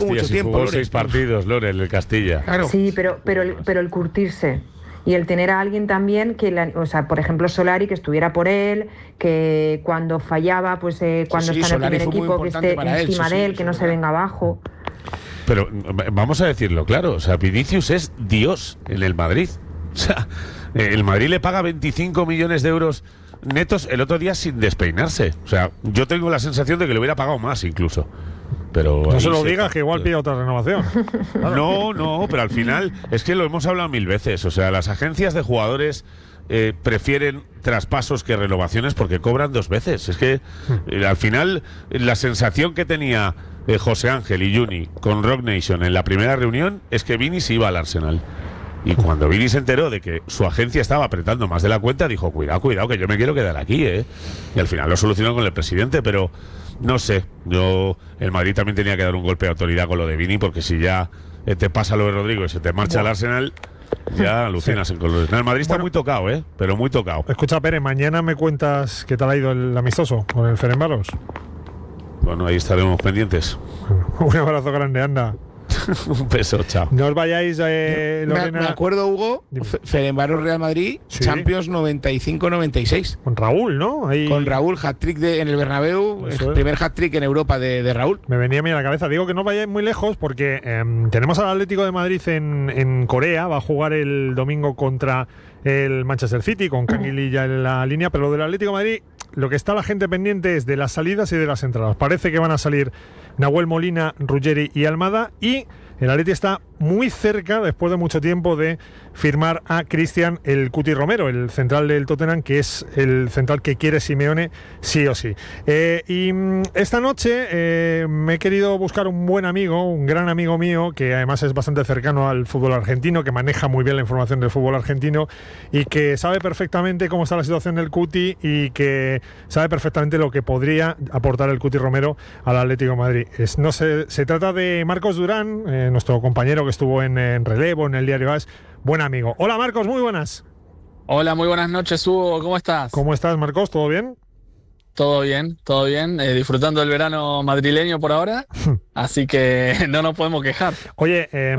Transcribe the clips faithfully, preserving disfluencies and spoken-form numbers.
Castilla, mucho si tiempo. jugó Lore. seis partidos, Lore, el Castilla. Claro. Sí, pero, pero, el, pero el curtirse y el tener a alguien también que, la, o sea, por ejemplo, Solari, que estuviera por él, que cuando fallaba, pues eh, cuando Sí, sí, está en el Solari primer fue muy equipo, que importante esté para él, encima sí, de sí, él, eso que no es se verdad. venga abajo. Pero vamos a decirlo claro, o sea, Vinicius es Dios en el Madrid. O sea, el Madrid le paga veinticinco millones de euros netos el otro día sin despeinarse. O sea, yo tengo la sensación de que le hubiera pagado más incluso. Pero No ahí se lo se- digas, que igual pide otra renovación. No, no, pero al final es que lo hemos hablado mil veces. O sea, las agencias de jugadores eh, prefieren traspasos que renovaciones porque cobran dos veces. Es que eh, al final la sensación que tenía eh, José Ángel y Juni con Rock Nation en la primera reunión es que Vini se iba al Arsenal. Y cuando Vini se enteró de que su agencia estaba apretando más de la cuenta, dijo, cuidado, cuidado, que yo me quiero quedar aquí, ¿eh? Y al final lo solucionó con el presidente, pero no sé. Yo, el Madrid también tenía que dar un golpe de autoridad con lo de Vini, porque si ya eh, te pasa lo de Rodrigo y se te marcha al Arsenal, ya alucinas en colores. No, el Madrid está Bueno. muy tocado, ¿eh? Pero muy tocado. Escucha, Pérez, mañana me cuentas qué tal ha ido el amistoso con el Ferencváros. Bueno, ahí estaremos pendientes. Un abrazo grande, anda. Un beso, chao. No os vayáis, eh, Me, Lorena. me acuerdo, Hugo, Dime. Fe- Ferencváros Real Madrid, Sí. Champions noventa y cinco noventa y seis. Con Raúl, ¿no? Ahí Con Raúl, hat-trick de- en el Bernabéu, Eso el es. primer hat-trick en Europa de, de Raúl. me venía a mí a la cabeza. Digo que no vayáis muy lejos porque em, tenemos al Atlético de Madrid en, en Corea. Va a jugar el domingo contra el Manchester City, con Canguililla en la línea. Pero lo del Atlético de Madrid, lo que está la gente pendiente es de las salidas y de las entradas. Parece que van a salir Nahuel Molina, Ruggeri y Almada, y el Atleti está muy cerca, después de mucho tiempo, de firmar a Cristian el Cuti Romero, el central del Tottenham, que es el central que quiere Simeone sí o sí. Eh, y mm, esta noche eh, me he querido buscar un buen amigo, un gran amigo mío, que además es bastante cercano al fútbol argentino, que maneja muy bien la información del fútbol argentino y que sabe perfectamente cómo está la situación del Cuti y que sabe perfectamente lo que podría aportar el Cuti Romero al Atlético de Madrid. Es, no se, se trata de Marcos Durán, eh, nuestro compañero que estuvo en, en relevo en el diario AS, buen amigo. Hola Marcos, muy buenas. Hola, muy buenas noches, Hugo. ¿Cómo estás? ¿Cómo estás, Marcos? ¿Todo bien? Todo bien, todo bien. Eh, disfrutando del verano madrileño por ahora, así que no nos podemos quejar. Oye, eh,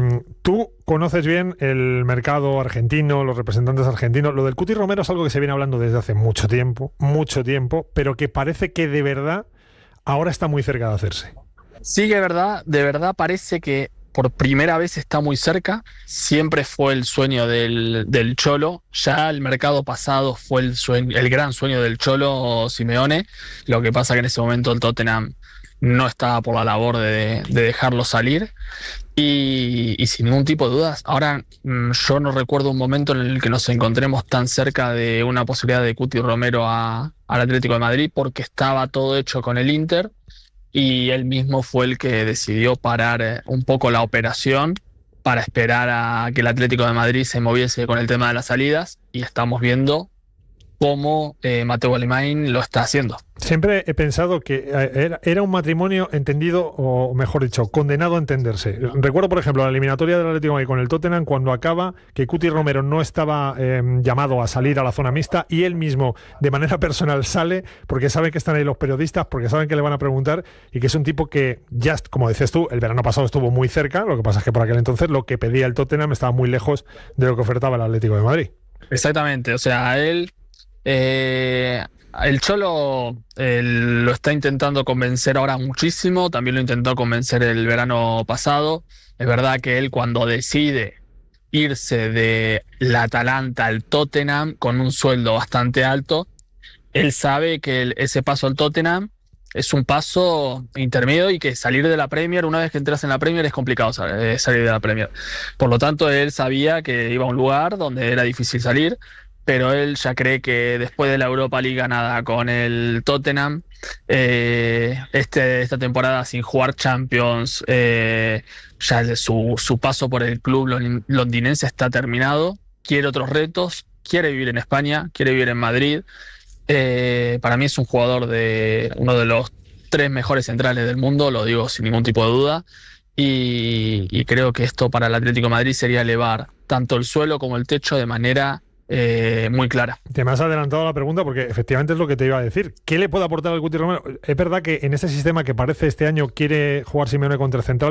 tú conoces bien el mercado argentino, los representantes argentinos. Lo del Cuti Romero es algo que se viene hablando desde hace mucho tiempo, mucho tiempo, pero que parece que de verdad ahora está muy cerca de hacerse. Sí que de verdad, de verdad parece que por primera vez está muy cerca. Siempre fue el sueño del, del Cholo. Ya el mercado pasado fue el sueño, el gran sueño del Cholo Simeone. Lo que pasa que en ese momento el Tottenham no estaba por la labor de, de dejarlo salir. Y, y sin ningún tipo de dudas. Ahora mmm, yo no recuerdo un momento en el que nos encontremos tan cerca de una posibilidad de Cuti Romero a, al Atlético de Madrid, porque estaba todo hecho con el Inter. Y él mismo fue el que decidió parar eh, un poco la operación para esperar a que el Atlético de Madrid se moviese con el tema de las salidas, y estamos viendo cómo eh, Mateu Alemany lo está haciendo. Siempre he pensado que era, era un matrimonio entendido, o mejor dicho, condenado a entenderse. Recuerdo, por ejemplo, la eliminatoria del Atlético de Madrid con el Tottenham, cuando acaba, que Cuti Romero no estaba eh, llamado a salir a la zona mixta, y él mismo, de manera personal, sale porque sabe que están ahí los periodistas, porque saben que le van a preguntar, y que es un tipo que, ya, como dices tú, el verano pasado estuvo muy cerca. Lo que pasa es que por aquel entonces lo que pedía el Tottenham estaba muy lejos de lo que ofertaba el Atlético de Madrid. Exactamente, o sea, él... Eh, el Cholo eh, lo está intentando convencer ahora muchísimo, también lo intentó convencer el verano pasado. Es verdad que él, cuando decide irse de la Atalanta al Tottenham con un sueldo bastante alto, él sabe que el, ese paso al Tottenham es un paso intermedio, y que salir de la Premier, una vez que entras en la Premier, es complicado sal, eh, salir de la Premier. Por lo tanto, él sabía que iba a un lugar donde era difícil salir, pero él ya cree que después de la Europa League ganada con el Tottenham, eh, este, esta temporada sin jugar Champions, eh, ya su, su paso por el club londinense está terminado. Quiere otros retos, quiere vivir en España, quiere vivir en Madrid. Eh, para mí es un jugador de uno de los tres mejores centrales del mundo, lo digo sin ningún tipo de duda. Y, y creo que esto para el Atlético de Madrid sería elevar tanto el suelo como el techo de manera Eh, muy clara. Te me has adelantado la pregunta, porque efectivamente es lo que te iba a decir. ¿Qué le puede aportar al Cuti Romero? Es verdad que en ese sistema que parece este año quiere jugar Simeone contra el central,